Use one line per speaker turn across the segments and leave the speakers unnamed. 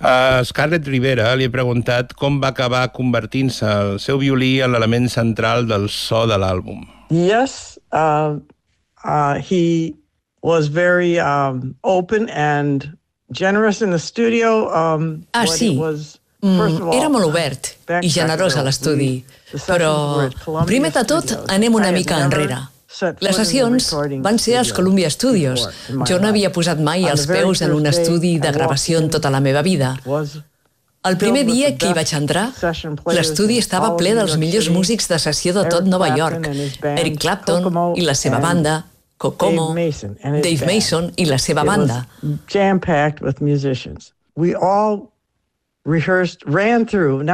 A Scarlett Rivera li he preguntat com va acabar convertint-se el seu violí en l'element central del so de l'àlbum.
Yes, he was very open and generous in the studio.
Sí. Era molt obert i generós a l'estudi, però primer de tot anem una mica enrere. Les sessions van ser als Columbia Studios. Jo no havia posat mai els peus en un estudi de gravació en tota la meva vida. El primer dia que hi vaig entrar, l'estudi estava ple dels millors músics de sessió de tot Nova York. Eric Clapton i la seva banda, Kokomo, Dave Mason i la seva banda.
Jam-packed with musicians. We all ran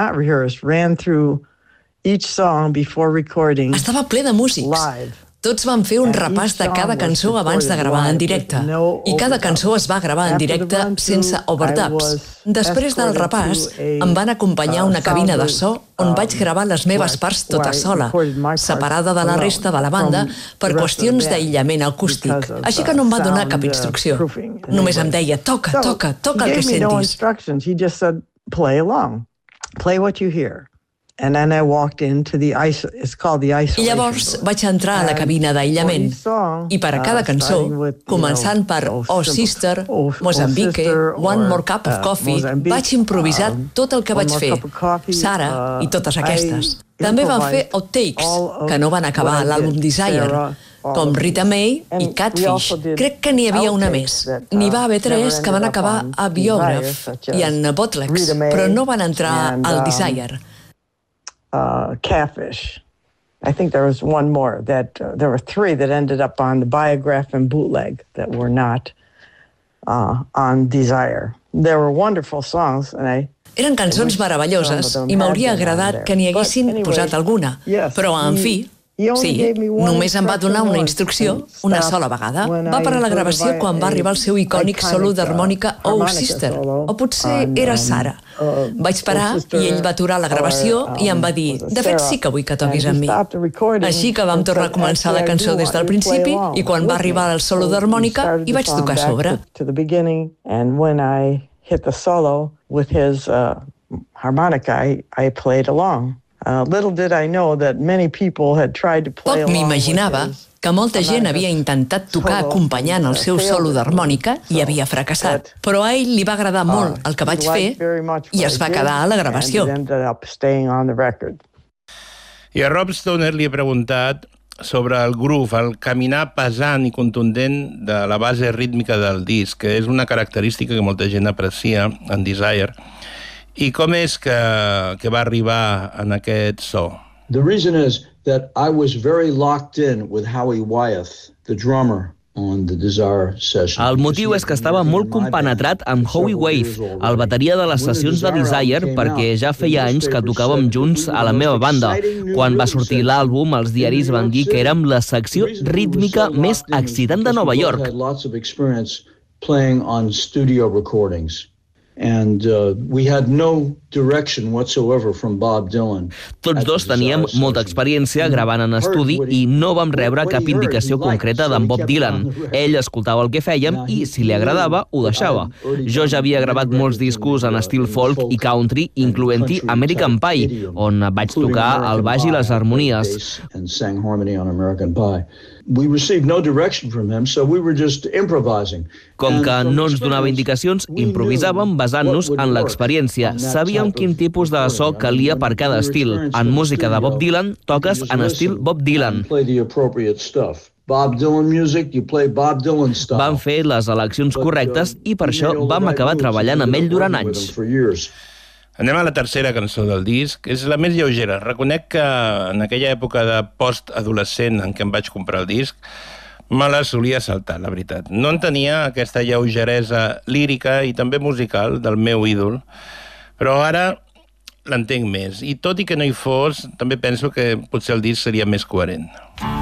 through each song before recording.
Estava ple de músics. Tots van fer un repàs de cada cançó abans de gravar en directe. I cada cançó es va gravar en directe sense overdubs. Després del repàs, em van acompanyar a una cabina de so on vaig gravar les meves parts tota sola, separada de la resta de la banda per qüestions d'aïllament acústic. Així que no em va donar cap instrucció. Només em deia, toca el que sentis.
Play along. Play what you hear. And then I walked into it's called the isolation.
I llavors vaig entrar a la cabina d'aïllament i per a cada cançó, començant per Oh Sister, Mozambique, One More Cup of Coffee, vaig improvisar tot el que vaig fer, Sarah i totes aquestes. També van fer outtakes, que no van acabar a l'àlbum Desire, com Rita May i Catfish. Crec que n'hi havia una més. N'hi va haver 3 que van acabar a Biograph i en Bootlegs, però no van entrar al Desire.
Catfish. I think there was one more that there were 3 that ended up on the Biograph and Bootleg that were not on Desire. They were wonderful songs, and
Eren cançons meravelloses i m'hauria agradat que n'hi haguessin posat alguna, però en fi, sí, només em va donar una instrucció una sola vegada. Va parar la gravació quan va arribar el seu icònic solo d'harmònica Oh Sister, o potser era Sarah. Vaig parar i ell va aturar la gravació i em va dir, de fet sí que vull que toquis amb mi. Així que vam tornar a començar la cançó des del principi i quan va arribar el solo d'harmònica hi vaig tocar a sobre.
And when I hit the solo with his harmonica, I played along. Little did I know that many people had tried to play along.
Poc m'imaginava que molta gent havia intentat tocar acompanyant el seu solo d'harmònica i havia fracassat. Però a ell li va agradar molt el que vaig fer i es va quedar a la gravació.
I a Rob Stoner li he preguntat sobre el groove, el caminar pesant i contundent de la base rítmica del disc, que és una característica que molta gent aprecia en Desire. I com és que va arribar en aquest so?
The reason is that I was very locked in with Howie Wyeth, the drummer on the Desire session.
El motiu és que estava molt compenetrat amb Howie Wyeth, el bateria de les sessions de Desire, perquè ja feia anys que tocàvem junts a la meva banda. Quan va sortir l'àlbum, els diaris van dir que érem la secció rítmica més excitant de Nova York.
Playing on studio recordings. And we had no direction whatsoever from Bob Dylan.
Tots dos teníem molta experiència gravant en estudi i no vam rebre cap indicació concreta d'en Bob Dylan. Ell escoltava el que fèiem i, si li agradava, ho deixava. Jo ja havia gravat molts discos en estil folk i country, incloent-hi American Pie, on vaig tocar el baix i les harmonies.
We received no direction from him, so we were just improvising.
Com que no ens donava indicacions, improvisàvem basant-nos en l'experiència. Sabíem quin tipus de so calia per cada estil. En música de Bob Dylan, toques en estil Bob Dylan.
Bob Dylan music, you play Bob Dylan style.
Vam fer les eleccions correctes i per això vam acabar treballant amb ell durant anys.
Anem a la tercera cançó del disc. És la més lleugera. Reconec que en aquella època de post-adolescent en què em vaig comprar el disc, me la solia saltar, la veritat. No entenia aquesta lleugeresa lírica i també musical del meu ídol, però ara l'entenc més. I tot i que no hi fos, també penso que potser el disc seria més coherent.